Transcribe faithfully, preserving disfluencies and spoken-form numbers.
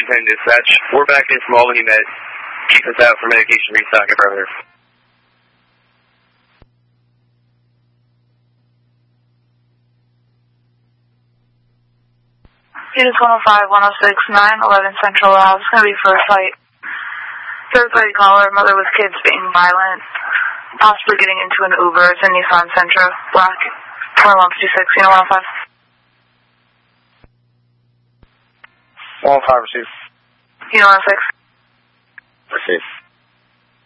ten dispatch. We're back in from Albany Med. Keep us out for medication restock and further. Unit one oh five, one oh six, nine eleven Central Ave. It's going to be for a fight. Third party caller, mother with kids being violent, possibly getting into an Uber. It's in Nissan Sentra, black, twenty-one fifty-six, unit one oh five. one oh five, receive. Unit one oh six. Receive.